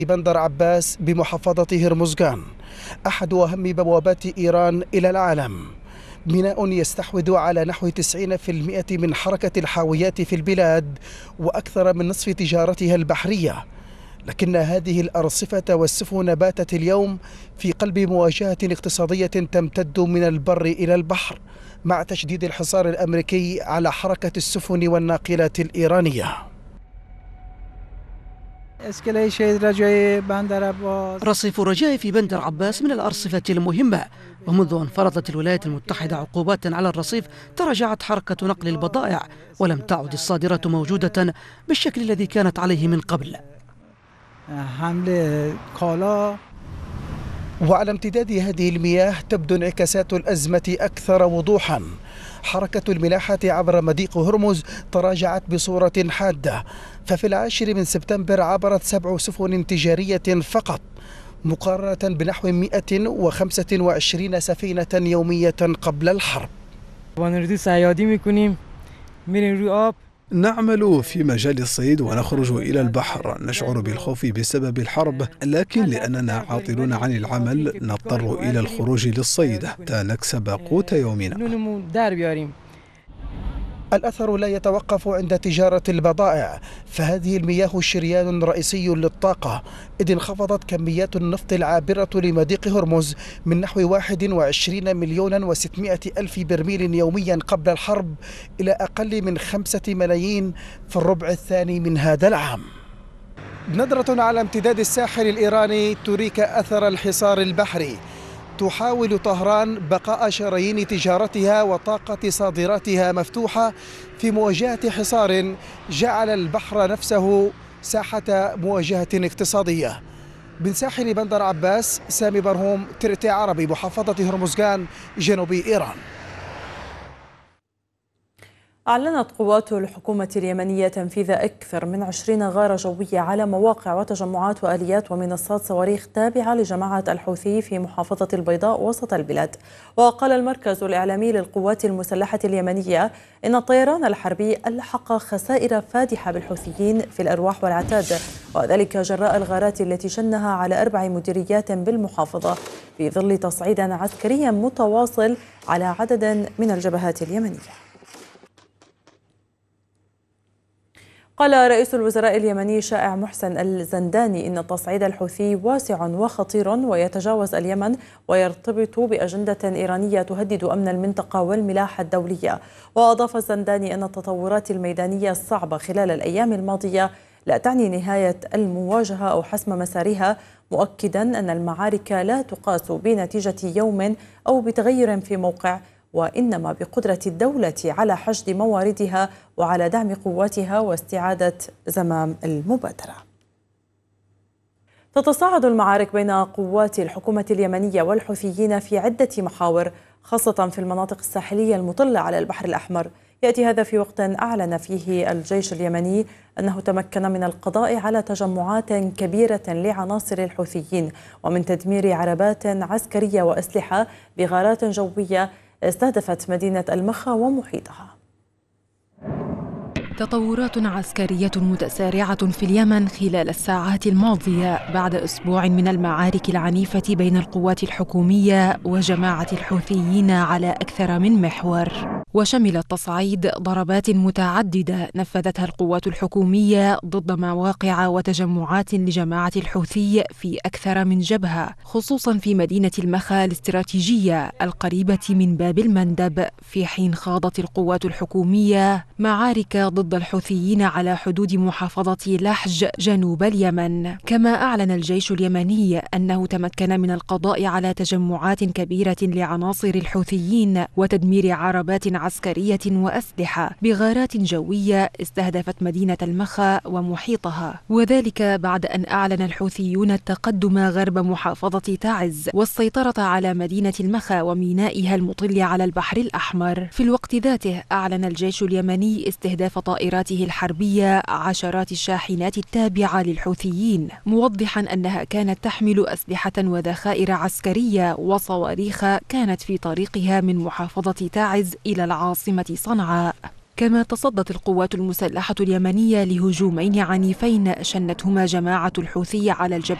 بندر عباس بمحافظة هرمزغان، أحد أهم بوابات إيران إلى العالم، ميناء يستحوذ على نحو 90% من حركة الحاويات في البلاد وأكثر من نصف تجارتها البحرية. لكن هذه الأرصفة والسفن باتت اليوم في قلب مواجهة اقتصادية تمتد من البر إلى البحر، مع تشديد الحصار الأمريكي على حركة السفن والناقلات الإيرانية. رصيف رجاء في بندر عباس من الأرصفة المهمة، ومنذ أن فرضت الولايات المتحدة عقوبات على الرصيف تراجعت حركة نقل البضائع، ولم تعد الصادرة موجودة بالشكل الذي كانت عليه من قبل. وعلى امتداد هذه المياه تبدو انعكاسات الأزمة أكثر وضوحا. حركة الملاحة عبر مضيق هرمز تراجعت بصورة حادة، ففي 10 سبتمبر عبرت 7 سفن تجارية فقط، مقارنة بنحو 125 سفينة يومية قبل الحرب. نعمل في مجال الصيد ونخرج إلى البحر، نشعر بالخوف بسبب الحرب، لكن لأننا عاطلون عن العمل نضطر إلى الخروج للصيد حتى نكسب قوت يومنا. الأثر لا يتوقف عند تجارة البضائع، فهذه المياه شريان رئيسي للطاقة، إذ انخفضت كميات النفط العابرة لمضيق هرمز من نحو 21 مليون و600 ألف برميل يوميا قبل الحرب إلى أقل من 5 ملايين في الربع الثاني من هذا العام. نظرة على امتداد الساحل الإيراني تريك أثر الحصار البحري. تحاول طهران بقاء شرايين تجارتها وطاقة صادراتها مفتوحة في مواجهة حصار جعل البحر نفسه ساحة مواجهة اقتصادية. من ساحل بندر عباس، سامي برهوم، ترتي عربي، محافظة هرمزغان، جنوب إيران. أعلنت قوات الحكومة اليمنية تنفيذ أكثر من 20 غارة جوية على مواقع وتجمعات وآليات ومنصات صواريخ تابعة لجماعة الحوثي في محافظة البيضاء وسط البلاد. وقال المركز الإعلامي للقوات المسلحة اليمنية إن الطيران الحربي ألحق خسائر فادحة بالحوثيين في الأرواح والعتاد، وذلك جراء الغارات التي شنها على 4 مديريات بالمحافظة في ظل تصعيد عسكري متواصل على عدد من الجبهات اليمنية. قال رئيس الوزراء اليمني شائع محسن الزنداني إن تصعيد الحوثي واسع وخطير ويتجاوز اليمن ويرتبط بأجندة إيرانية تهدد أمن المنطقة والملاحة الدولية. وأضاف الزنداني أن التطورات الميدانية الصعبة خلال الأيام الماضية لا تعني نهاية المواجهة أو حسم مسارها، مؤكدا أن المعارك لا تقاس بنتيجة يوم أو بتغير في موقع، وإنما بقدرة الدولة على حشد مواردها وعلى دعم قواتها واستعادة زمام المبادرة. تتصاعد المعارك بين قوات الحكومة اليمنية والحوثيين في عدة محاور، خاصة في المناطق الساحلية المطلة على البحر الأحمر. يأتي هذا في وقت أعلن فيه الجيش اليمني أنه تمكن من القضاء على تجمعات كبيرة لعناصر الحوثيين ومن تدمير عربات عسكرية وأسلحة بغارات جوية استهدفت مدينة المخا ومحيطها. تطورات عسكرية متسارعة في اليمن خلال الساعات الماضية بعد أسبوع من المعارك العنيفة بين القوات الحكومية وجماعة الحوثيين على أكثر من محور، وشملت تصعيد ضربات متعددة نفذتها القوات الحكومية ضد مواقع وتجمعات لجماعة الحوثي في أكثر من جبهة، خصوصا في مدينة المخا الاستراتيجية القريبة من باب المندب، في حين خاضت القوات الحكومية معارك ضد الحوثيين على حدود محافظة لحج جنوب اليمن. كما أعلن الجيش اليمني أنه تمكن من القضاء على تجمعات كبيرة لعناصر الحوثيين وتدمير عربات عسكرية وأسلحة بغارات جوية استهدفت مدينة المخا ومحيطها، وذلك بعد أن أعلن الحوثيون التقدم غرب محافظة تعز والسيطرة على مدينة المخا ومينائها المطل على البحر الأحمر. في الوقت ذاته أعلن الجيش اليمني استهداف طائراته الحربية عشرات الشاحنات التابعة للحوثيين، موضحا أنها كانت تحمل أسلحة وذخائر عسكرية وصواريخ كانت في طريقها من محافظة تعز إلى العاصمة صنعاء. كما تصدت القوات المسلحة اليمنية لهجومين عنيفين شنتهما جماعة الحوثي على الجبهة